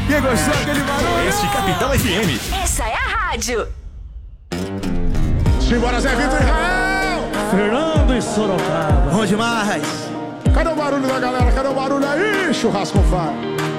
Quem gostou daquele barulho? Este Capital FM. Essa é a rádio. Simbora, Zé Vitor Israel! Fernando e Sorocaba. Bom demais. Cadê o barulho da galera? Cadê o barulho aí? Churrasco vai.